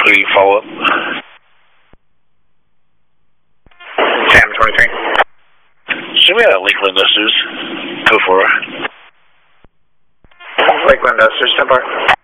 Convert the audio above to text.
Who do you follow up? Sam 23. Should we have Lakeland Industries? Go for it. Lakeland Industries, 10 bar.